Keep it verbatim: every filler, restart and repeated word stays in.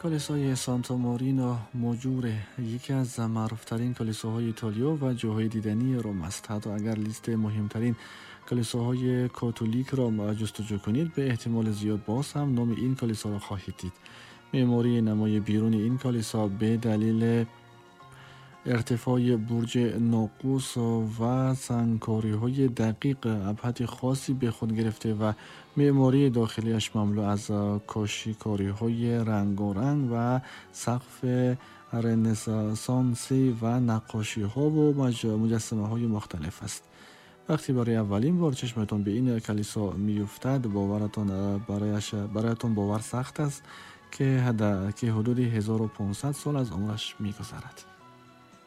کلیسای سانتا مارینو موجوره یکی از معروفترین کلیساهای ایتالیا و جاهای دیدنی روم است. حتی اگر لیست مهمترین کلیساهای کاتولیک را جستجو کنید، به احتمال زیاد باز هم نام این کلیسا را خواهید دید. معماری نمای بیرون این کلیسا به دلیل ارتفاع برج ناقوس و سنگکاری‌های دقیق ابعاد خاصی به خود گرفته و معماری داخلیش مملو از کاشی‌کاری‌های رنگارنگ و سقف رنسانسی و نقاشی‌ها و مجسمه‌های مختلف است. وقتی برای اولین بار چشمتون به این کلیسا می‌افتد، باورتون برایش برایتون باور سخت است که حد که حدود هزار و پانصد سال از عمرش می‌گذرد.